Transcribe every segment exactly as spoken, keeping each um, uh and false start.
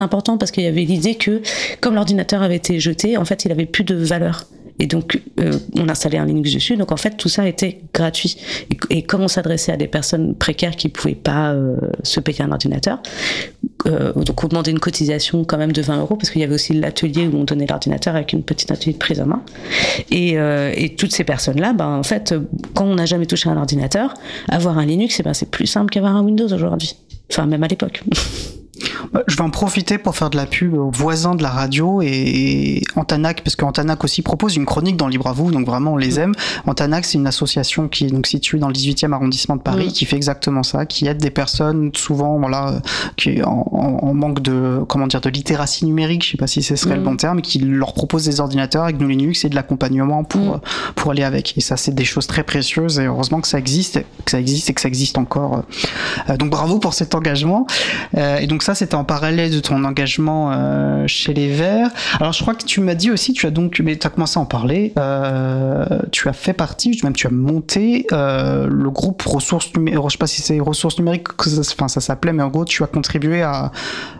important parce qu'il y avait l'idée que, comme l'ordinateur avait été jeté, en fait, il avait plus de valeur. Et donc, euh, on installait un Linux dessus. Donc, en fait, tout ça était gratuit. Et, et comme on s'adressait à des personnes précaires qui ne pouvaient pas euh, se payer un ordinateur, euh, donc on demandait une cotisation quand même de vingt euros parce qu'il y avait aussi l'atelier où on donnait l'ordinateur avec une petite atelier de prise en main. Et, euh, et toutes ces personnes-là, ben, en fait, quand on n'a jamais touché un ordinateur, avoir un Linux, eh ben, c'est plus simple qu'avoir un Windows aujourd'hui. Enfin, même à l'époque. Je vais en profiter pour faire de la pub aux voisins de la radio et Antanac, parce qu'Antanac aussi propose une chronique dans Libre à vous, donc vraiment on les aime. Antanac, c'est une association qui est donc située dans le dix-huitième arrondissement de Paris, mmh. qui fait exactement ça, qui aide des personnes souvent, voilà, qui est en, en, en manque de, comment dire, de littératie numérique, je sais pas si ce serait mmh. le bon terme, qui leur propose des ordinateurs avec GNU Linux et de l'accompagnement pour mmh. pour aller avec. Et ça, c'est des choses très précieuses et heureusement que ça existe, que ça existe et que ça existe encore. Donc bravo pour cet engagement. Et donc ça, c'était en parallèle de ton engagement euh, chez les Verts. Alors je crois que tu m'as dit aussi, tu as donc, mais tu as commencé à en parler, euh, tu as fait partie, même tu as monté euh, le groupe ressources numériques, je sais pas si c'est ressources numériques, enfin ça s'appelait, mais en gros tu as contribué à,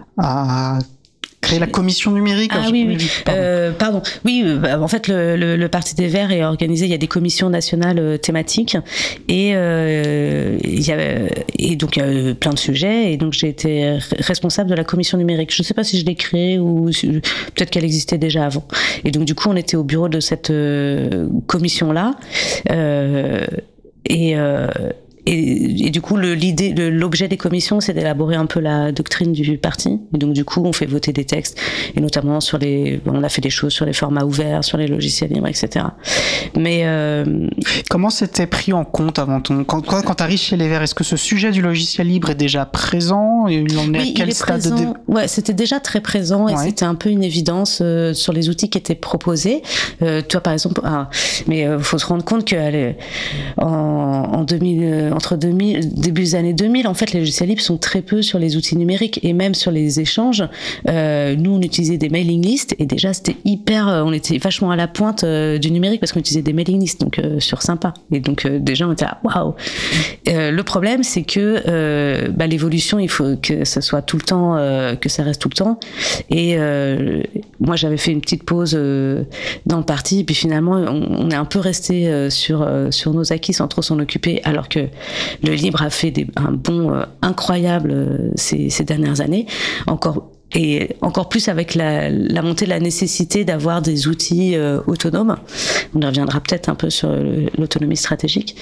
à créer la commission numérique. Ah oui, oui. oui. Pardon. Euh, pardon. Oui, bah, en fait, le, le, le Parti des Verts est organisé. Il y a des commissions nationales euh, thématiques et euh, il y a et donc il y a plein de sujets. Et donc j'ai été responsable de la commission numérique. Je ne sais pas si je l'ai créée ou peut-être qu'elle existait déjà avant. Et donc du coup, on était au bureau de cette euh, commission-là euh, et euh, Et, et du coup, le, l'idée, le, l'objet des commissions, c'est d'élaborer un peu la doctrine du parti. Et donc, du coup, on fait voter des textes, et notamment sur les, on a fait des choses sur les formats ouverts, sur les logiciels libres, et cetera. Mais euh... comment c'était pris en compte avant ton, quand, quand, quand t'arrives chez les Verts, est-ce que ce sujet du logiciel libre est déjà présent et il en est oui, à quel il est stade présent. de dé... Ouais, c'était déjà très présent et ouais. c'était un peu une évidence euh, sur les outils qui étaient proposés. Euh, toi, par exemple, ah, mais il euh, faut se rendre compte que allez, en, en deux mille, euh, entre deux mille, début des années deux mille, en fait, les logiciels libres sont très peu sur les outils numériques et même sur les échanges. Euh, nous, on utilisait des mailing lists et déjà, c'était hyper, on était vachement à la pointe euh, du numérique parce qu'on utilisait des mailing lists, donc euh, sur Sympa. Et donc, euh, déjà, on était là, waouh. Euh, le problème, c'est que euh, bah, l'évolution, il faut que ça soit tout le temps, euh, que ça reste tout le temps. Et euh, moi, j'avais fait une petite pause euh, dans le parti, et puis finalement, on, on est un peu resté euh, sur euh, sur nos acquis sans trop s'en occuper, alors que le libre a fait des, un bond euh, incroyable euh, ces, ces dernières années, encore. Et encore plus avec la, la montée de la nécessité d'avoir des outils euh, autonomes. On y reviendra peut-être un peu sur l'autonomie stratégique.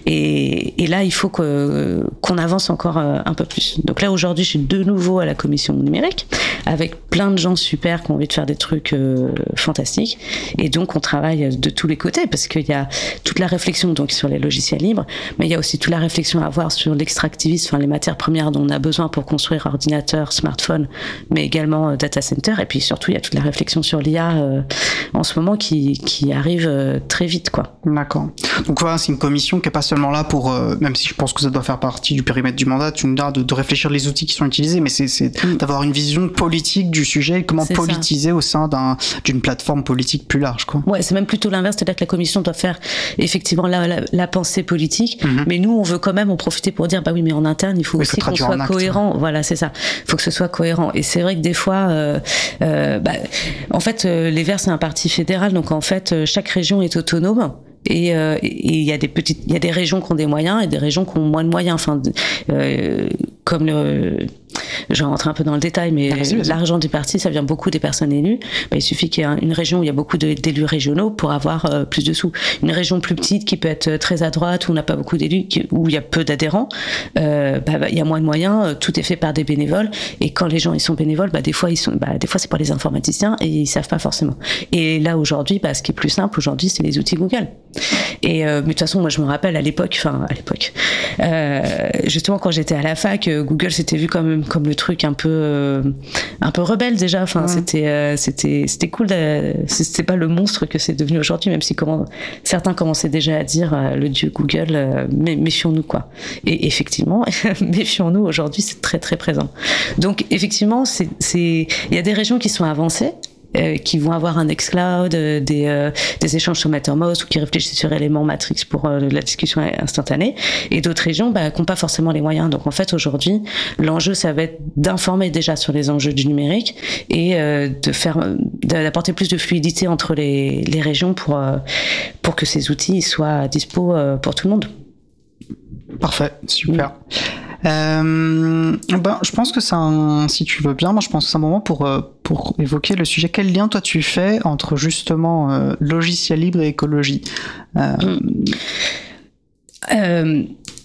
Et, et là, il faut que, qu'on avance encore euh, un peu plus. Donc là, aujourd'hui, je suis de nouveau à la commission numérique, avec plein de gens super qui ont envie de faire des trucs euh, fantastiques. Et donc, on travaille de tous les côtés, parce qu'il y a toute la réflexion donc, sur les logiciels libres, mais il y a aussi toute la réflexion à avoir sur l'extractivisme, enfin les matières premières dont on a besoin pour construire ordinateur, smartphone, mais également euh, data center, et puis surtout il y a toute la réflexion sur l'I A euh, en ce moment qui, qui arrive euh, très vite, quoi. D'accord. Donc voilà, c'est une commission qui est pas seulement là pour, euh, même si je pense que ça doit faire partie du périmètre du mandat, tu me dis de, de réfléchir les outils qui sont utilisés, mais c'est, c'est mm. d'avoir une vision politique du sujet, et comment c'est politiser ça. Au sein d'un, d'une plateforme politique plus large, quoi. Ouais, c'est même plutôt l'inverse, c'est-à-dire que la commission doit faire effectivement la, la, la pensée politique, mm-hmm. mais nous on veut quand même en profiter pour dire bah oui, mais en interne il faut oui, aussi qu'on soit cohérent. Acte. Voilà, c'est ça. Il faut que ce soit cohérent. Et c'est vrai que des fois, euh, euh, bah, en fait, euh, les Verts c'est un parti fédéral, donc en fait, euh, chaque région est autonome. Et il euh, y a des petites, il y a des régions qui ont des moyens et des régions qui ont moins de moyens. Enfin, euh, comme le, je vais rentrer un peu dans le détail, mais vas-y, vas-y. L'argent du parti, ça vient beaucoup des personnes élues. Bah, il suffit qu'il y ait une région où il y a beaucoup de, d'élus régionaux pour avoir euh, plus de sous. Une région plus petite qui peut être très à droite, où on n'a pas beaucoup d'élus, qui, où il y a peu d'adhérents, euh, bah, bah, il y a moins de moyens. Tout est fait par des bénévoles. Et quand les gens ils sont bénévoles, bah, des fois ils sont, bah, des fois c'est pas les informaticiens et ils savent pas forcément. Et là aujourd'hui, bah, ce qui est plus simple aujourd'hui, c'est les outils Google. Et euh, mais de toute façon, moi je me rappelle à l'époque, enfin à l'époque, euh, justement quand j'étais à la fac, Google s'était vu comme comme le truc un peu euh, un peu rebelle déjà. Enfin ouais. c'était euh, c'était c'était cool. De, c'était pas le monstre que c'est devenu aujourd'hui, même si comment certains commençaient déjà à dire euh, le dieu Google, euh, mais méfions-nous quoi. Et effectivement, méfions-nous aujourd'hui, c'est très très présent. Donc effectivement, c'est c'est il y a des régions qui sont avancées. euh, qui vont avoir un Nextcloud, euh, des, euh, des échanges sur Mattermost ou qui réfléchissent sur éléments Matrix pour euh, la discussion instantanée, et d'autres régions bah, qui n'ont pas forcément les moyens. Donc en fait aujourd'hui, l'enjeu ça va être d'informer déjà sur les enjeux du numérique et euh, de faire, d'apporter plus de fluidité entre les, les régions pour, euh, pour que ces outils soient dispo euh, pour tout le monde. Parfait, super. Mmh. Euh, ben, je pense que c'est un, si tu veux bien, moi je pense que c'est un moment pour, pour évoquer le sujet. Quel lien toi tu fais entre justement euh, logiciel libre et écologie? euh... Mmh. Euh...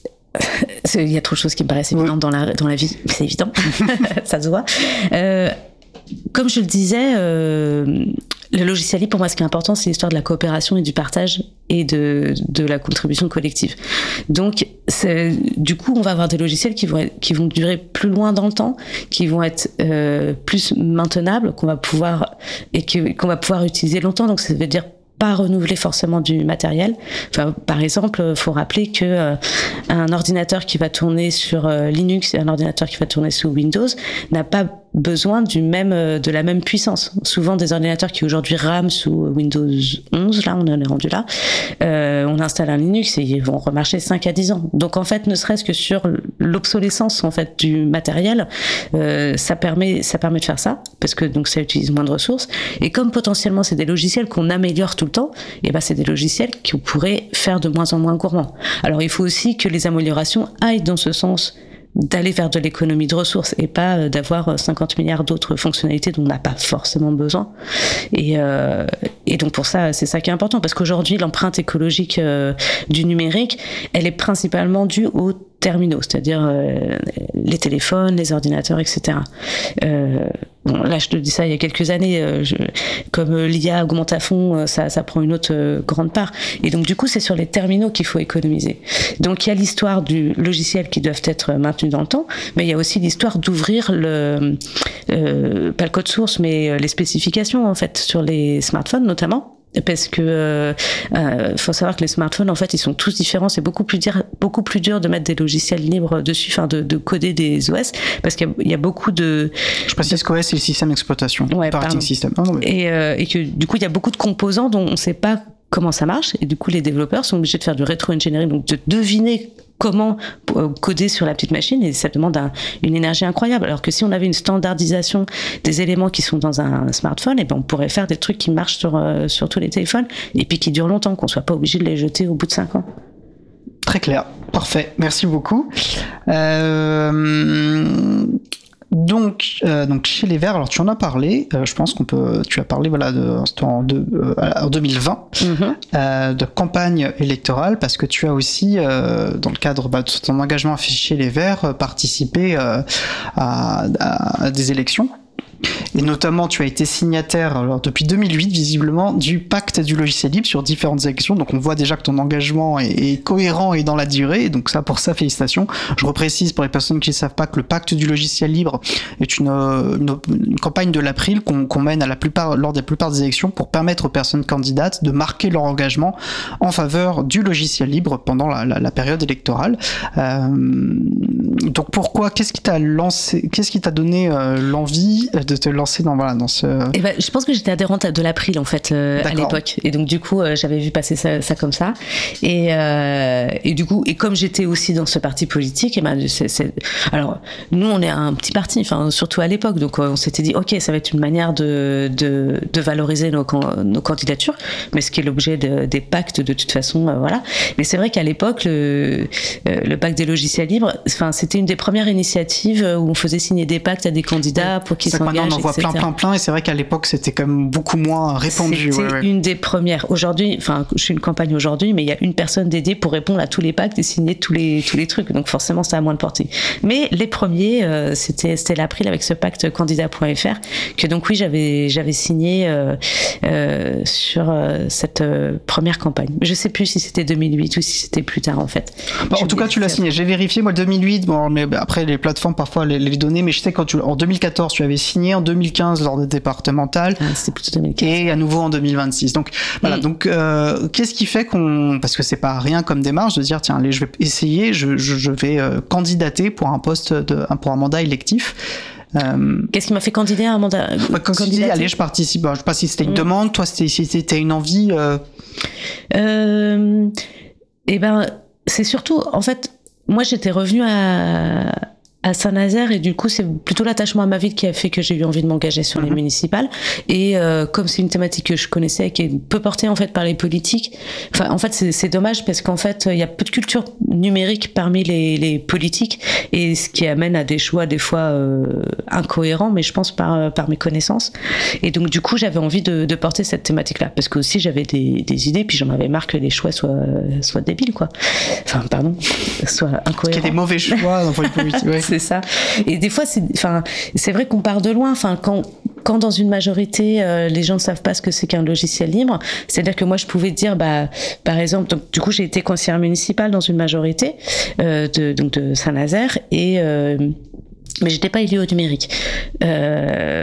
Il y a trop de choses qui me paraissent évidentes oui. dans, la, dans la vie, c'est évident, ça se voit. Euh, comme je le disais, euh, le logiciel libre, pour moi, ce qui est important, c'est l'histoire de la coopération et du partage et de, de la contribution collective. Donc, c'est, du coup, on va avoir des logiciels qui vont, être, qui vont durer plus loin dans le temps, qui vont être euh, plus maintenables, qu'on va pouvoir, et que, qu'on va pouvoir utiliser longtemps. Donc, ça veut dire pas renouveler forcément du matériel. Enfin, par exemple, il faut rappeler que euh, un ordinateur qui va tourner sur euh, Linux et un ordinateur qui va tourner sous Windows n'a pas besoin du même, euh, de la même puissance. Souvent, des ordinateurs qui aujourd'hui rament sous Windows onze, là, on en est rendu là, euh, on installe un Linux et ils vont remarcher cinq à dix ans. Donc, en fait, ne serait-ce que sur l'obsolescence, en fait, du matériel, euh, ça permet, ça permet de faire ça, parce que, donc, ça utilise moins de ressources. Et comme potentiellement, c'est des logiciels qu'on améliore tout le temps, et ben, c'est des logiciels qui pourraient faire de moins en moins gourmands. Alors, il faut aussi que les améliorations aillent dans ce sens d'aller vers de l'économie de ressources et pas d'avoir cinquante milliards d'autres fonctionnalités dont on n'a pas forcément besoin. Et, euh, et donc pour ça, c'est ça qui est important, parce qu'aujourd'hui, l'empreinte écologique euh, du numérique, elle est principalement due aux terminaux, c'est-à-dire euh, les téléphones, les ordinateurs, et cetera. Euh, bon, là, je te dis ça il y a quelques années, euh, je, comme euh, l'I A augmente à fond, ça, ça prend une autre euh, grande part. Et donc, du coup, c'est sur les terminaux qu'il faut économiser. Donc, il y a l'histoire du logiciel qui doivent être maintenus dans le temps, mais il y a aussi l'histoire d'ouvrir le, euh, pas le code source, mais les spécifications, en fait, sur les smartphones notamment. Parce que euh, euh, faut savoir que les smartphones en fait ils sont tous différents, c'est beaucoup plus dur, beaucoup plus dur de mettre des logiciels libres dessus, enfin de, de coder des O S, parce qu'il y a, il y a beaucoup de. Je précise qu'O S c'est le système d'exploitation, ouais, operating system. Oh, mais... et, euh, et que du coup il y a beaucoup de composants dont on ne sait pas comment ça marche, et du coup les développeurs sont obligés de faire du rétro-engineering, donc de deviner comment coder sur la petite machine, et ça demande un, une énergie incroyable. Alors que si on avait une standardisation des éléments qui sont dans un smartphone, et ben on pourrait faire des trucs qui marchent sur, euh, sur tous les téléphones et puis qui durent longtemps, qu'on soit pas obligé de les jeter au bout de cinq ans. Très clair, parfait, merci beaucoup. Euh... Donc, euh, donc chez les Verts, alors tu en as parlé, euh, je pense qu'on peut, tu as parlé voilà de, en, de, euh, en deux mille vingt mm-hmm. euh, de campagne électorale, parce que tu as aussi, euh, dans le cadre bah, de ton engagement affiché les Verts, participé euh, à, à, à des élections. Et notamment, tu as été signataire, alors depuis deux mille huit, visiblement, du pacte du logiciel libre sur différentes élections. Donc, on voit déjà que ton engagement est, est cohérent et dans la durée. Donc, ça, pour ça, félicitations. Je reprécise pour les personnes qui ne savent pas que le pacte du logiciel libre est une, une, une campagne de l'April qu'on, qu'on mène à la plupart, lors des plupart des élections pour permettre aux personnes candidates de marquer leur engagement en faveur du logiciel libre pendant la, la, la période électorale. Euh, donc, pourquoi, qu'est-ce qui t'a lancé, qu'est-ce qui t'a donné euh, l'envie de te lancer dans, voilà, dans ce... Eh ben, je pense que j'étais adhérente de l'April en fait euh, à l'époque, et donc du coup euh, j'avais vu passer ça, ça comme ça, et, euh, et du coup et comme j'étais aussi dans ce parti politique, et ben c'est, c'est... alors nous on est un petit parti, enfin surtout à l'époque, donc on s'était dit ok ça va être une manière de de, de valoriser nos, nos candidatures, mais ce qui est l'objet de, des pactes de toute façon, euh, voilà. Mais c'est vrai qu'à l'époque le, euh, le pacte des logiciels libres, enfin c'était une des premières initiatives où on faisait signer des pactes à des candidats pour qu'ils s'engagent. On en voit plein, plein, plein, et c'est vrai qu'à l'époque, c'était quand même beaucoup moins répandu. C'était ouais, ouais. une des premières. Aujourd'hui, enfin, je suis une campagne aujourd'hui, mais il y a une personne dédiée pour répondre à tous les pactes et signer tous les, tous les trucs. Donc, forcément, ça a moins de portée. Mais les premiers, euh, c'était, c'était l'April avec ce pacte candidat point f r que donc, oui, j'avais, j'avais signé euh, euh, sur euh, cette euh, première campagne. Mais je sais plus si c'était deux mille huit ou si c'était plus tard, en fait. Bah, en tout cas, tu l'as signé. J'ai vérifié, moi, deux mille huit. Bon, mais après, les plateformes, parfois, les, les données, mais je sais quand tu, en deux mille quatorze, tu avais signé, en deux mille quinze lors des départementales, ah, c'est plutôt deux mille quinze. Et à nouveau en deux mille vingt-six. Donc voilà, mmh. donc euh, qu'est-ce qui fait qu'on, parce que c'est pas rien comme démarche de dire tiens allez je vais essayer, je, je, je vais euh, candidater pour un poste de, pour un mandat électif. Euh... Qu'est-ce qui m'a fait candidater à un mandat? Bah, quand tu dis allez, je participe, je sais pas si c'était une mmh. demande, toi c'était, si c'était une envie. Euh... Euh... Eh ben, c'est surtout, en fait, moi j'étais revenue à. à Saint-Nazaire et du coup c'est plutôt l'attachement à ma ville qui a fait que j'ai eu envie de m'engager sur mmh. les municipales et euh, comme c'est une thématique que je connaissais et qui est peu portée en fait par les politiques, enfin en fait c'est, c'est dommage parce qu'en fait il y a peu de culture numérique parmi les, les politiques et ce qui amène à des choix des fois euh, incohérents mais je pense par, par mes connaissances et donc du coup j'avais envie de, de porter cette thématique là parce que aussi j'avais des, des idées puis j'en avais marre que les choix soient, soient débiles quoi, enfin pardon, soient incohérents. Qu'il y ait des mauvais choix dans les politiques, ouais. C'est ça. Et des fois, c'est, enfin, c'est vrai qu'on part de loin. Enfin, quand, quand dans une majorité, euh, les gens ne savent pas ce que c'est qu'un logiciel libre, c'est-à-dire que moi, je pouvais dire, bah, par exemple, donc, du coup, j'ai été conseillère municipale dans une majorité euh, de, donc de Saint-Nazaire, et euh, mais j'étais pas élue au numérique. Euh,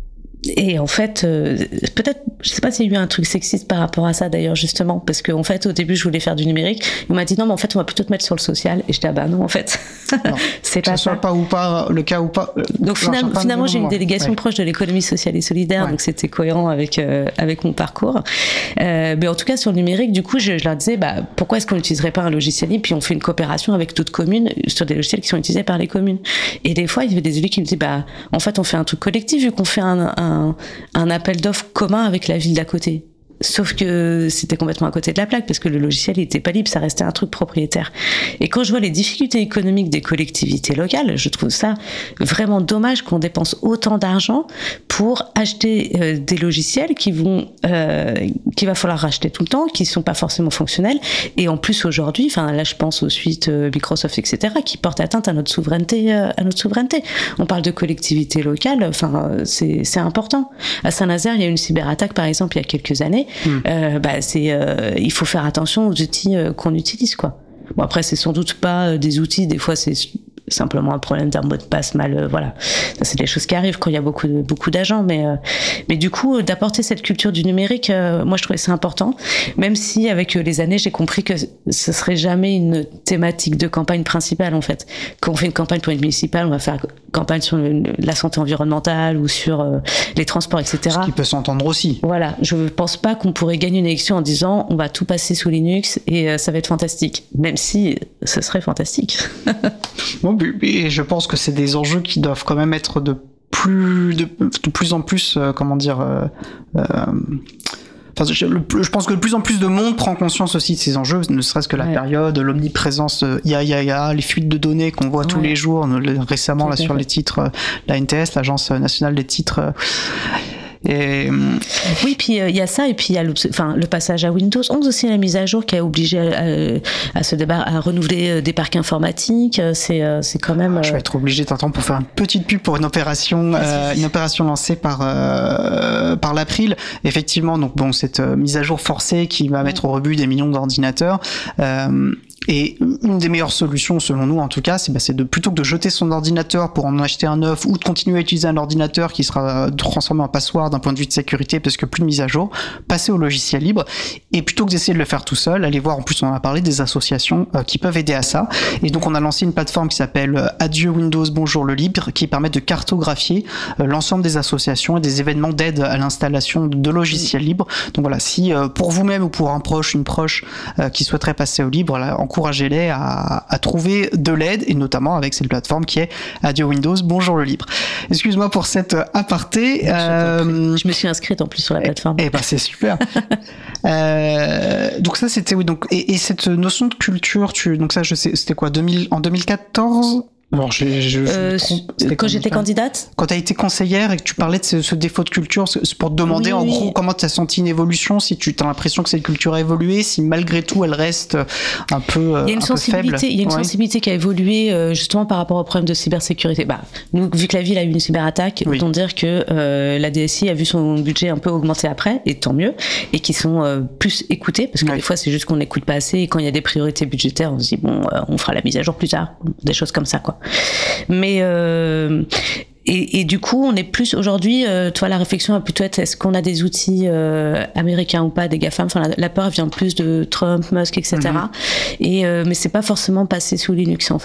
Et en fait, euh, peut-être, je sais pas s'il y a eu un truc sexiste par rapport à ça d'ailleurs justement, parce qu'en fait au début je voulais faire du numérique, on m'a dit non mais en fait on va plutôt te mettre sur le social, et j'étais ah bah non en fait, non, c'est pas ça. Que ce soit pas ou pas le cas ou pas. Donc finalement, pas finalement j'ai une délégation ouais. proche de l'économie sociale et solidaire, ouais. donc c'était cohérent avec euh, avec mon parcours. Euh, mais en tout cas sur le numérique, du coup je, je leur disais bah pourquoi est-ce qu'on n'utiliserait pas un logiciel libre, puis on fait une coopération avec d'autres communes sur des logiciels qui sont utilisés par les communes. Et des fois il y avait des élus qui me disaient bah en fait on fait un truc collectif vu qu'on fait un, un Un, un appel d'offres commun avec la ville d'à côté. Sauf que c'était complètement à côté de la plaque parce que le logiciel il était pas libre, ça restait un truc propriétaire. Et quand je vois les difficultés économiques des collectivités locales, je trouve ça vraiment dommage qu'on dépense autant d'argent pour acheter euh, des logiciels qui vont, euh, qu'il va falloir racheter tout le temps, qui sont pas forcément fonctionnels. Et en plus aujourd'hui, enfin là je pense aux suites euh, Microsoft, et cetera, qui portent atteinte à notre souveraineté, euh, à notre souveraineté. On parle de collectivités locales, enfin euh, c'est c'est important. À Saint-Nazaire, il y a eu une cyberattaque par exemple il y a quelques années. Mmh. Euh, bah c'est, euh, il faut faire attention aux outils euh, qu'on utilise quoi. Bon après c'est sans doute pas euh, des outils, des fois c'est simplement un problème d'un mot de passe mal, euh, voilà. Ça c'est des choses qui arrivent quand il y a beaucoup de, beaucoup d'agents, mais euh, mais du coup d'apporter cette culture du numérique, euh, moi je trouvais ça important. Même si avec euh, les années j'ai compris que ce serait jamais une thématique de campagne principale en fait. Quand on fait une campagne pour une municipale, on va faire campagne sur le, la santé environnementale ou sur euh, les transports, et cetera. Ce qui peut s'entendre aussi. Voilà, je pense pas qu'on pourrait gagner une élection en disant on va tout passer sous Linux et euh, ça va être fantastique, même si ce serait fantastique. Bon, et je pense que c'est des enjeux qui doivent quand même être de plus, de, de plus en plus, euh, comment dire. Euh, euh, Enfin, je, le, je pense que de plus en plus de monde prend conscience aussi de ces enjeux, ne serait-ce que la ouais. période, l'omniprésence euh, I A I A I A, les fuites de données qu'on voit ouais. tous les jours, le, récemment là, sur les titres, euh, la N T S, l'Agence nationale des titres. Euh, Et... Oui, puis il euh, y a ça, et puis il y a le, enfin, le passage à Windows onze aussi, la mise à jour qui a obligé à, à se débar- à renouveler des parcs informatiques. C'est, c'est quand même. Euh... Je vais être obligé t'entendre pour faire une petite pub pour une opération, euh, une opération lancée par euh, par l'April. Effectivement, donc bon, cette euh, mise à jour forcée qui va mettre au rebut des millions d'ordinateurs. Euh, Et une des meilleures solutions, selon nous en tout cas, c'est, bah, c'est de plutôt que de jeter son ordinateur pour en acheter un neuf ou de continuer à utiliser un ordinateur qui sera transformé en passoire d'un point de vue de sécurité parce que plus de mise à jour, passer au logiciel libre. Et plutôt que d'essayer de le faire tout seul, aller voir, en plus on en a parlé, des associations euh, qui peuvent aider à ça. Et donc on a lancé une plateforme qui s'appelle euh, Adieu Windows, bonjour le libre, qui permet de cartographier euh, l'ensemble des associations et des événements d'aide à l'installation de logiciels libres. Donc voilà, si euh, pour vous-même ou pour un proche, une proche euh, qui souhaiterait passer au libre, là, en encouragez-les à, à trouver de l'aide, et notamment avec cette plateforme qui est Adieu Windows, bonjour le libre. Excuse-moi pour cette aparté. Euh, je me suis inscrite en plus sur la plateforme. Eh ben c'est super. euh, donc ça c'était oui donc et, et cette notion de culture, tu donc ça je sais c'était quoi deux mille en deux mille quatorze. Alors, je, je, je euh, quand j'étais candidate, quand tu as été conseillère et que tu parlais de ce, ce défaut de culture, c'est pour te demander oui, en oui. gros comment tu as senti une évolution, si tu as l'impression que cette culture a évolué, si malgré tout elle reste un peu faible. Il y a une sensibilité, il y a une ouais. sensibilité qui a évolué euh, justement par rapport au problème de cybersécurité. Bah, nous, vu que la ville a eu une cyberattaque, oui. autant dire que euh, la D S I a vu son budget un peu augmenter après, et tant mieux, et qui sont euh, plus écoutés, parce que oui. des fois c'est juste qu'on n'écoute pas assez, et quand il y a des priorités budgétaires, on se dit bon, euh, on fera la mise à jour plus tard, des choses comme ça quoi. Mais euh, et, et du coup, on est plus aujourd'hui. Euh, toi, la réflexion va plutôt être est-ce qu'on a des outils euh, américains ou pas, des GAFAM. Enfin, la, la peur vient plus de Trump, Musk, et cetera. Mm-hmm. Et euh, mais c'est pas forcément passé sous Linux en fait.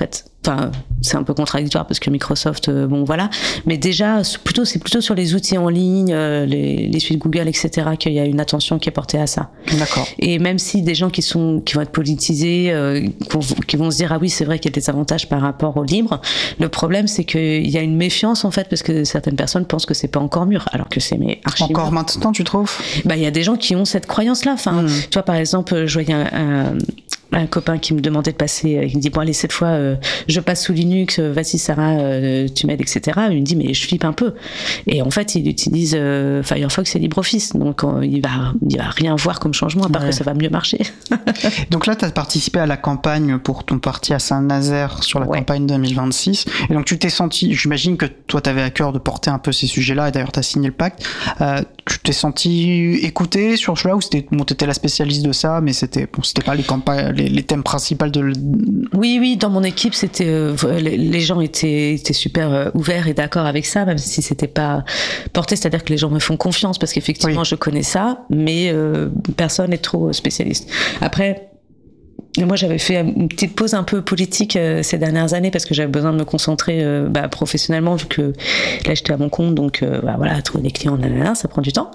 enfin, c'est un peu contradictoire parce que Microsoft, euh, bon voilà, mais déjà, c'est plutôt, c'est plutôt sur les outils en ligne, euh, les, les suites Google, et cetera, qu'il y a une attention qui est portée à ça. D'accord. Et même si des gens qui sont, qui vont être politisés, euh, qui vont se dire ah oui, c'est vrai qu'il y a des avantages par rapport au libre, le problème c'est qu'il y a une méfiance en fait parce que certaines personnes pensent que c'est pas encore mûr, alors que c'est mais archi mûr. Encore maintenant, tu trouves? Bah il y a des gens qui ont cette croyance-là. Enfin, mmh. tu vois par exemple, je voyais un, un un copain qui me demandait de passer, il me dit bon allez cette fois euh, je passe sous Linux, euh, vas-y Sarah, euh, tu m'aides, et cetera. Il me dit mais je flippe un peu. Et en fait il utilise euh, Firefox et LibreOffice, donc euh, il va il va rien voir comme changement à part ouais. que ça va mieux marcher. Donc là tu as participé à la campagne pour ton parti à Saint-Nazaire sur la ouais. campagne deux mille vingt-six, et donc tu t'es senti, j'imagine que toi tu avais à cœur de porter un peu ces sujets-là, et d'ailleurs tu as signé le pacte. Euh, tu t'es senti écouté sur ce là, ou c'était bon, t'étais la spécialiste de ça, mais c'était bon, c'était pas les campagnes, les, les thèmes principaux de. Oui, oui, dans mon équipe, c'était euh, les gens étaient, étaient super euh, ouverts et d'accord avec ça, même si c'était pas porté, c'est-à-dire que les gens me font confiance parce qu'effectivement, oui. je connais ça, mais euh, personne n'est trop spécialiste. Après. Moi, j'avais fait une petite pause un peu politique euh, ces dernières années parce que j'avais besoin de me concentrer euh, bah, professionnellement, vu que là, j'étais à mon compte, donc euh, bah, voilà, trouver des clients, nanana, ça prend du temps.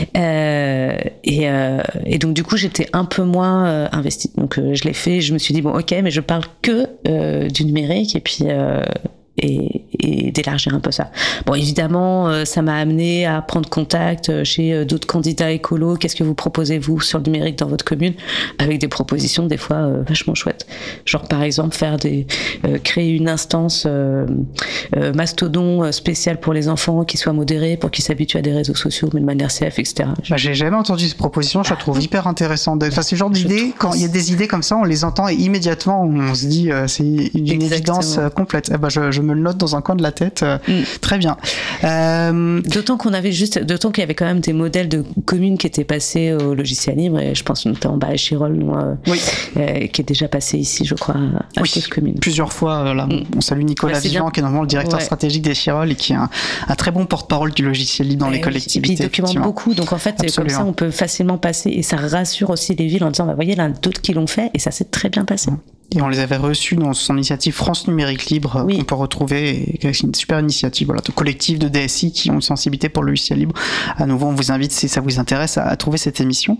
Euh, et, euh, et donc, du coup, j'étais un peu moins euh, investie. Donc, euh, je l'ai fait. Je me suis dit bon, ok, mais je parle que euh, du numérique et puis. Euh, Et, et d'élargir un peu ça. Bon, évidemment, euh, ça m'a amené à prendre contact chez euh, d'autres candidats écolos. Qu'est-ce que vous proposez, vous, sur le numérique dans votre commune, avec des propositions, des fois, euh, vachement chouettes. Genre, par exemple, faire des, euh, créer une instance euh, euh, Mastodon spéciale pour les enfants qui soit modérée, pour qu'ils s'habituent à des réseaux sociaux, mais de manière safe, et cetera. Bah, j'ai jamais entendu cette proposition, je la trouve hyper intéressante. Enfin, c'est le genre d'idée, quand il y a des idées comme ça, on les entend et immédiatement, on se dit, euh, c'est une Exactement. évidence euh, complète. Eh ben, je, je me le note dans un coin de la tête. Euh, mm. Très bien. Euh... D'autant qu'on avait juste, d'autant qu'il y avait quand même des modèles de communes qui étaient passés au logiciel libre, et je pense notamment bah, à Chirol, euh, oui. euh, qui est déjà passé ici, je crois, à oui. cette commune. Plusieurs fois, euh, là, mm. on salue Nicolas bah, Vivant, qui est normalement le directeur ouais. stratégique des Chirol et qui est un, un très bon porte-parole du logiciel libre dans et les collectivités. Et puis il documente beaucoup, donc en fait, Absolument. comme ça, on peut facilement passer, et ça rassure aussi les villes en disant, bah, voyez, là, d'autres qui l'ont fait, et ça s'est très bien passé. Mm. Et on les avait reçus dans son initiative France Numérique Libre, oui. qu'on peut retrouver, c'est une super initiative, voilà, de collectif de D S I qui ont une sensibilité pour le logiciel libre. À nouveau, on vous invite, si ça vous intéresse, à, à trouver cette émission.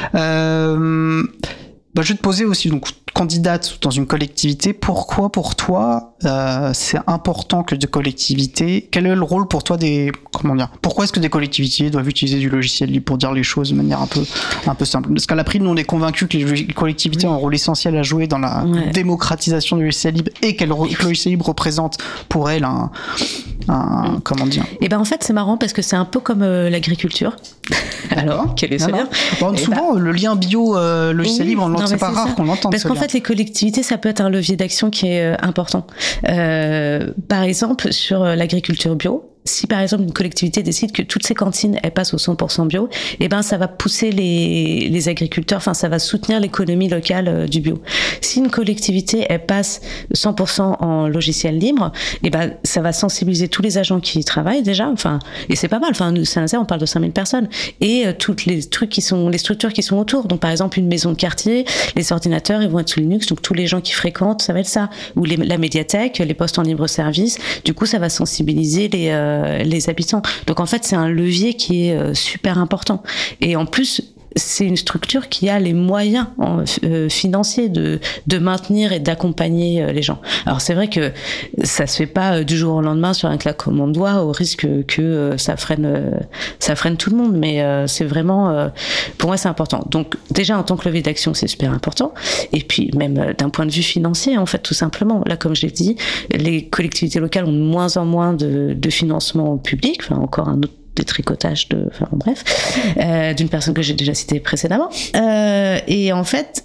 Euh, bah, je vais te poser aussi, donc, candidate dans une collectivité, pourquoi pour toi euh, c'est important que des collectivités, quel est le rôle pour toi des, comment dire, pourquoi est-ce que des collectivités doivent utiliser du logiciel libre pour dire les choses de manière un peu, un peu simple? Parce qu'à l'April, nous on est convaincus que les collectivités ont un rôle essentiel à jouer dans la ouais. démocratisation du logiciel libre et que le logiciel libre représente pour elles un, un mmh. comment dire. Et ben en fait c'est marrant parce que c'est un peu comme euh, l'agriculture. Alors quel est ce lien? Bon, souvent ben, le lien bio euh, logiciel oui, libre, on c'est pas rare ça. qu'on l'entende. Parce qu'en lien. fait les collectivités ça peut être un levier d'action qui est euh, important. Euh, par exemple sur euh, l'agriculture bio. Si par exemple une collectivité décide que toutes ces cantines elles passent au cent pour cent bio, eh ben ça va pousser les les agriculteurs, enfin ça va soutenir l'économie locale euh, du bio. Si une collectivité elle passe cent pour cent en logiciel libre, eh ben ça va sensibiliser tous les agents qui y travaillent déjà, enfin et c'est pas mal. Enfin nous Saint-Nazaire on parle de cinq mille personnes et euh, toutes les trucs qui sont les structures qui sont autour. Donc par exemple une maison de quartier, les ordinateurs ils vont être sous Linux, donc tous les gens qui fréquentent ça va être ça, ou les, la médiathèque, les postes en libre service. Du coup ça va sensibiliser les euh, les habitants. Donc en fait, c'est un levier qui est euh, super important. Et en plus, c'est une structure qui a les moyens euh, financiers de, de maintenir et d'accompagner euh, les gens. Alors c'est vrai que ça se fait pas euh, du jour au lendemain sur un claquement de doigts au risque que euh, ça freine, euh, ça freine tout le monde, mais euh, c'est vraiment, euh, pour moi c'est important. Donc déjà en tant que levier d'action c'est super important, et puis même euh, d'un point de vue financier en fait tout simplement. Là comme je l'ai dit, les collectivités locales ont de moins en moins de, de financement public, enfin encore un autre des tricotages de, enfin bref, euh, d'une personne que j'ai déjà citée précédemment. Euh, et en fait,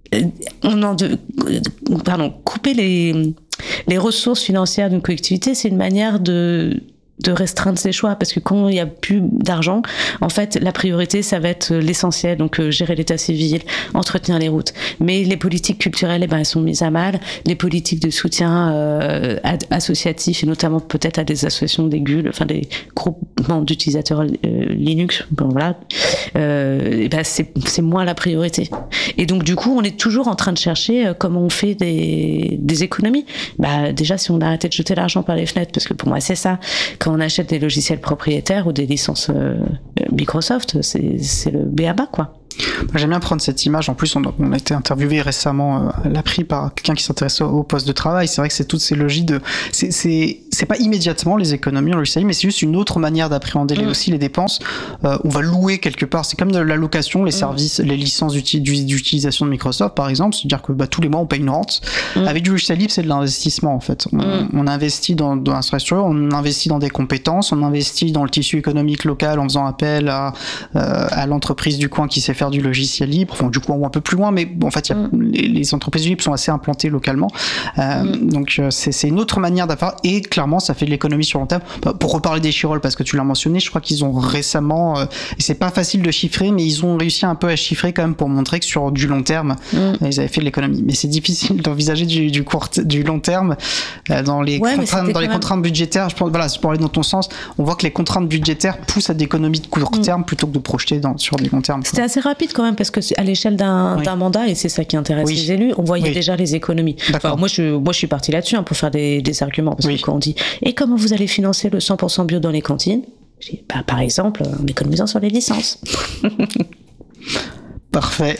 on en de, pardon, couper les les ressources financières d'une collectivité, c'est une manière de de restreindre ses choix, parce que quand il y a plus d'argent, en fait, la priorité, ça va être l'essentiel, donc euh, gérer l'état civil, entretenir les routes. Mais les politiques culturelles, eh ben, elles sont mises à mal. Les politiques de soutien euh, ad- associatifs, et notamment peut-être à des associations des G U L, enfin des groupements d'utilisateurs euh, Linux, bon, voilà, euh, eh ben, c'est, c'est moins la priorité. Et donc, du coup, on est toujours en train de chercher euh, comment on fait des, des économies. Bah, déjà, si on arrêtait de jeter l'argent par les fenêtres, parce que pour moi, c'est ça. Quand on achète des logiciels propriétaires ou des licences euh, Microsoft, c'est, c'est le b a ba, quoi. J'aime bien prendre cette image. En plus, on a, on a été interviewé récemment à l'April par quelqu'un qui s'intéresse au, au poste de travail. C'est vrai que c'est toutes ces logiques de. C'est, c'est, c'est pas immédiatement les économies en logiciel, mais c'est juste une autre manière d'appréhender les, mmh. aussi les dépenses. Euh, on va louer quelque part. C'est comme de la location, les mmh. services, les licences d'uti- d'utilisation de Microsoft, par exemple. C'est-à-dire que bah, tous les mois, on paye une rente. Mmh. Avec du logiciel libre, c'est de l'investissement, en fait. On, mmh. on investit dans, dans l'infrastructure, on investit dans des compétences, on investit dans le tissu économique local en faisant appel à, euh, à l'entreprise du coin qui sait faire du logiciel libre, enfin, du coup un peu plus loin, mais bon, en fait, y a, mm. les, les entreprises libres sont assez implantées localement, euh, mm. donc euh, c'est, c'est une autre manière d'avoir, et clairement ça fait de l'économie sur long terme. Pour reparler des Chirols, parce que tu l'as mentionné, je crois qu'ils ont récemment, euh, et c'est pas facile de chiffrer, mais ils ont réussi un peu à chiffrer quand même pour montrer que sur du long terme, mm. ils avaient fait de l'économie. Mais c'est difficile d'envisager du, du, court, du long terme euh, dans les ouais, contraintes, dans les même... contraintes budgétaires. Je pense, voilà, pour aller dans ton sens, on voit que les contraintes budgétaires poussent à des économies de court terme mm. plutôt que de projeter dans, sur des long termes. C'était assez rapide quand même, parce que c'est à l'échelle d'un, oui. d'un mandat, et c'est ça qui intéresse oui. les élus, on voyait oui. déjà les économies. Enfin, moi, je, moi, je suis partie là-dessus hein, pour faire des, des arguments, parce oui. que quand on dit « Et comment vous allez financer le cent pour cent bio dans les cantines ?» Je dis bah, par exemple, en économisant sur les licences. Parfait.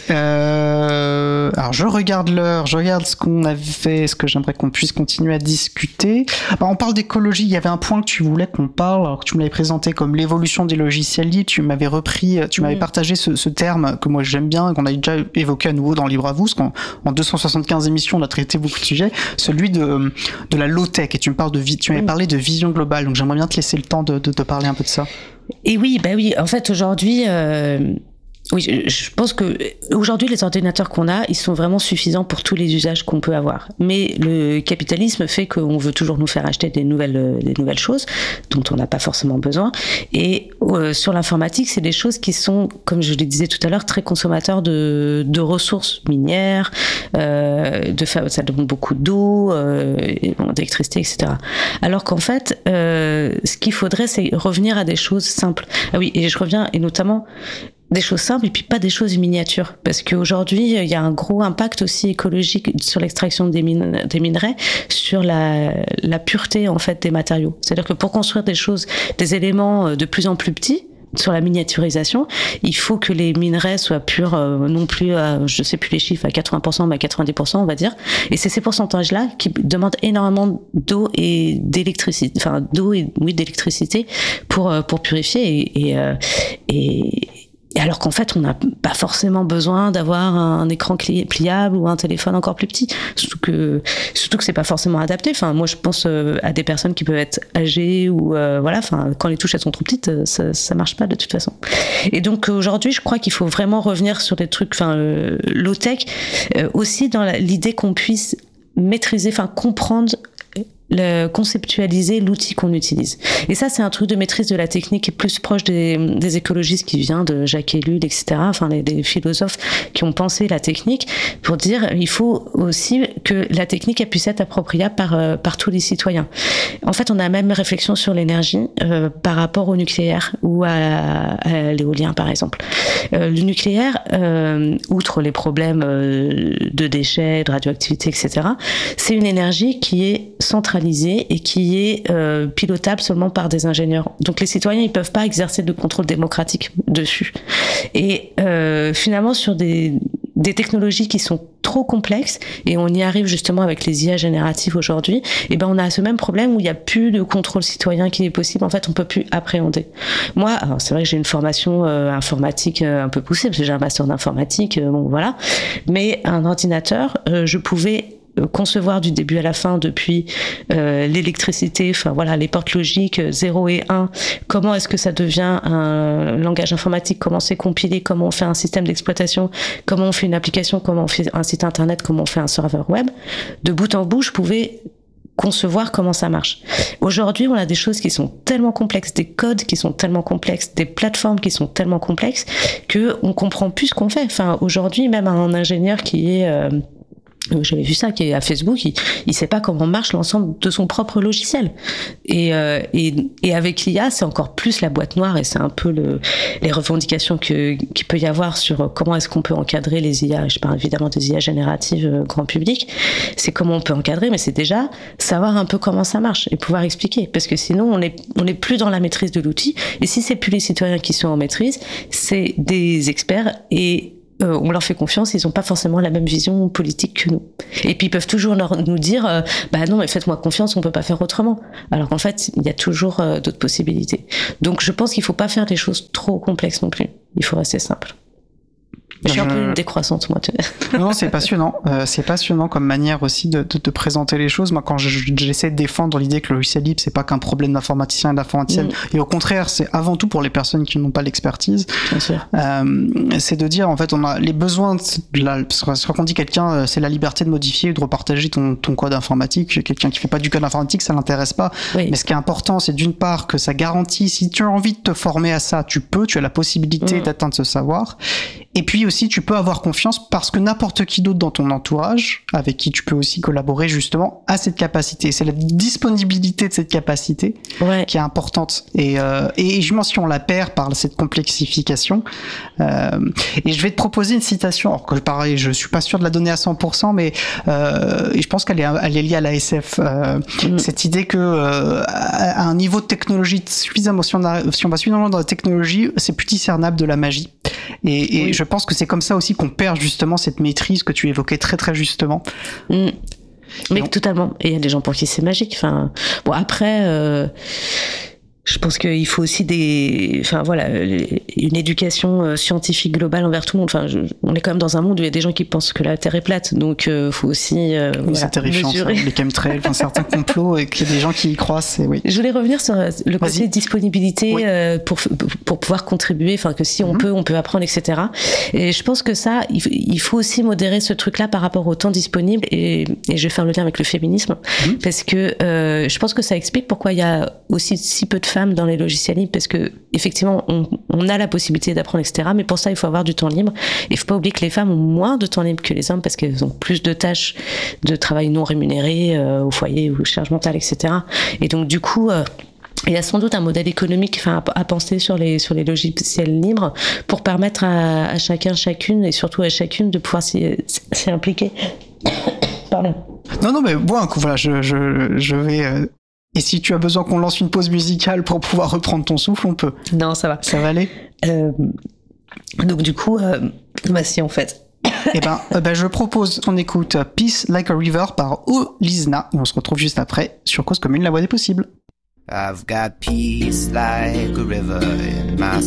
Euh, alors je regarde l'heure, je regarde ce qu'on avait fait, ce que j'aimerais qu'on puisse continuer à discuter. Alors, on parle d'écologie, il y avait un point que tu voulais qu'on parle, alors que tu me l'avais présenté comme l'évolution des logiciels libres, tu m'avais repris, tu m'avais mmh. partagé ce, ce terme que moi j'aime bien, qu'on a déjà évoqué à nouveau dans Libre à vous, parce qu'en en deux cent soixante-quinze émissions on a traité beaucoup de sujets, celui de, de la low-tech, et tu me parles de, tu m'avais mmh. parlé de vision globale, donc j'aimerais bien te laisser le temps de, de, de parler un peu de ça. Et oui, bah oui, en fait aujourd'hui... Euh... Oui, je pense que aujourd'hui les ordinateurs qu'on a, ils sont vraiment suffisants pour tous les usages qu'on peut avoir. Mais le capitalisme fait qu'on veut toujours nous faire acheter des nouvelles, des nouvelles choses dont on n'a pas forcément besoin. Et euh, sur l'informatique, c'est des choses qui sont, comme je le disais tout à l'heure, très consommateurs de, de ressources minières, euh, de, ça demande beaucoup d'eau, euh, d'électricité, et cetera. Alors qu'en fait, euh, ce qu'il faudrait, c'est revenir à des choses simples. Ah oui, et je reviens, et notamment des choses simples et puis pas des choses miniatures, parce qu'aujourd'hui il y a un gros impact aussi écologique sur l'extraction des, mine, des minerais, sur la, la pureté en fait des matériaux. C'est-à-dire que pour construire des choses, des éléments de plus en plus petits, sur la miniaturisation, il faut que les minerais soient purs, euh, non plus, à, je sais plus les chiffres, à quatre-vingts pour cent, mais à quatre-vingt-dix pour cent on va dire. Et c'est ces pourcentages-là qui demandent énormément d'eau et d'électricité, enfin d'eau et oui d'électricité pour pour purifier et et, euh, et Et alors qu'en fait, on n'a pas forcément besoin d'avoir un écran pliable ou un téléphone encore plus petit. Surtout que, surtout que c'est pas forcément adapté. Enfin, moi, je pense à des personnes qui peuvent être âgées ou euh, voilà. Enfin, quand les touches elles sont trop petites, ça, ça marche pas de toute façon. Et donc aujourd'hui, je crois qu'il faut vraiment revenir sur des trucs, enfin, euh, low tech, euh, aussi dans la, l'idée qu'on puisse maîtriser, enfin, comprendre. Le, conceptualiser l'outil qu'on utilise. Et ça, c'est un truc de maîtrise de la technique qui est plus proche des, des écologistes qui vient de Jacques Ellul, et cetera. Enfin, les, des philosophes qui ont pensé la technique pour dire il faut aussi que la technique elle puisse être appropriable par, euh, par tous les citoyens. En fait, on a la même réflexion sur l'énergie euh, par rapport au nucléaire ou à, à l'éolien, par exemple. Euh, le nucléaire, euh, outre les problèmes euh, de déchets, de radioactivité, et cetera, c'est une énergie qui est centralisée et qui est euh, pilotable seulement par des ingénieurs. Donc les citoyens, ils peuvent pas exercer de contrôle démocratique dessus. Et euh, finalement, sur des, des technologies qui sont trop complexes, et on y arrive justement avec les I A génératives aujourd'hui, et ben on a ce même problème où il y a plus de contrôle citoyen qui est possible. En fait, on peut plus appréhender. Moi, alors c'est vrai que j'ai une formation euh, informatique euh, un peu poussée, parce que j'ai un master d'informatique, euh, bon voilà. Mais un ordinateur, euh, je pouvais concevoir du début à la fin depuis euh, l'électricité, enfin voilà, les portes logiques zéro et un, comment est-ce que ça devient un langage informatique, comment c'est compilé, comment on fait un système d'exploitation, comment on fait une application, comment on fait un site internet, comment on fait un serveur web. De bout en bout, je pouvais concevoir comment ça marche. Aujourd'hui, on a des choses qui sont tellement complexes, des codes qui sont tellement complexes, des plateformes qui sont tellement complexes que on comprend plus ce qu'on fait. Enfin, aujourd'hui, même un ingénieur qui est euh, j'avais vu ça, qui est à Facebook, il, il sait pas comment marche l'ensemble de son propre logiciel. Et, euh, et, et avec l'I A, c'est encore plus la boîte noire, et c'est un peu le, les revendications que, qu'il peut y avoir sur comment est-ce qu'on peut encadrer les I A. Je parle évidemment des I A génératives euh, grand public. C'est comment on peut encadrer, mais c'est déjà savoir un peu comment ça marche et pouvoir expliquer. Parce que sinon, on est, on est plus dans la maîtrise de l'outil. Et si c'est plus les citoyens qui sont en maîtrise, c'est des experts, et Euh, on leur fait confiance, ils n'ont pas forcément la même vision politique que nous. Et puis ils peuvent toujours leur, nous dire euh, bah non, mais faites-moi confiance, on peut pas faire autrement. Alors qu'en fait, il y a toujours euh, d'autres possibilités. Donc je pense qu'il faut pas faire des choses trop complexes non plus. Il faut rester simple. Je suis un peu une décroissante, moi. Non, c'est passionnant. Euh, c'est passionnant comme manière aussi de, de, de présenter les choses. Moi, quand je, j'essaie de défendre l'idée que le logiciel libre, c'est pas qu'un problème d'informaticien et d'informaticienne, mmh. et au contraire, c'est avant tout pour les personnes qui n'ont pas l'expertise. Bien sûr. Euh, c'est de dire, en fait, on a les besoins de la, parce qu'on dit quelqu'un, c'est la liberté de modifier ou de repartager ton, ton code informatique. Quelqu'un qui fait pas du code informatique, ça l'intéresse pas. Oui. Mais ce qui est important, c'est d'une part que ça garantit, si tu as envie de te former à ça, tu peux, tu as la possibilité mmh. d'atteindre ce savoir. Et puis aussi, tu peux avoir confiance parce que n'importe qui d'autre dans ton entourage, avec qui tu peux aussi collaborer justement, a cette capacité. C'est la disponibilité de cette capacité ouais. qui est importante. Et, euh, et je pense qu'on la perd par cette complexification. Euh, et je vais te proposer une citation, alors que pareil, je suis pas sûr de la donner à cent pour cent, mais euh, et je pense qu'elle est, elle est liée à l'A S F. Euh, mmh. Cette idée que euh, à un niveau de technologie suffisamment, si on, a, si on va suffisamment dans la technologie, c'est plus discernable de la magie. Et, et oui. je pense que c'est comme ça aussi qu'on perd justement cette maîtrise que tu évoquais très très justement. Mmh. Mais donc, totalement. Et il y a des gens pour qui c'est magique. Enfin, bon après, euh, je pense qu'il faut aussi des, enfin voilà, une éducation scientifique globale envers tout le monde. Enfin, je, on est quand même dans un monde où il y a des gens qui pensent que la Terre est plate, donc euh, faut aussi euh, oui, voilà, c'est terrifiant, mesurer. Ça, les chemtrails, enfin, certains complots et qu'il y a des gens qui y croient. C'est oui. Je voulais revenir sur le côté Vas-y. disponibilité oui. euh, pour pour pouvoir contribuer. Enfin, que si mm-hmm. on peut, on peut apprendre, et cetera. Et je pense que ça, il faut aussi modérer ce truc-là par rapport au temps disponible. Et, et je vais faire le lien avec le féminisme, mm-hmm. parce que euh, je pense que ça explique pourquoi il y a aussi si peu de femmes dans les logiciels libres, parce que effectivement on, on a la possibilité d'apprendre, et cetera. Mais pour ça il faut avoir du temps libre, et il faut pas oublier que les femmes ont moins de temps libre que les hommes parce qu'elles ont plus de tâches de travail non rémunérées euh, au foyer ou charge mentale, et cetera. Et donc du coup euh, il y a sans doute un modèle économique, enfin, à, à penser sur les sur les logiciels libres pour permettre à, à chacun, chacune, et surtout à chacune de pouvoir s'y, s'y impliquer. Pardon. Non non mais bon, voilà, je je je vais euh... Et si tu as besoin qu'on lance une pause musicale pour pouvoir reprendre ton souffle, on peut. Non, ça va. Ça va aller euh, Donc du coup, euh, bah si en fait. Eh ben, euh, ben, je propose qu'on écoute Peace Like a River par Olizna, et on se retrouve juste après sur Cause Commune, la voix des possibles. I've got peace like a river in my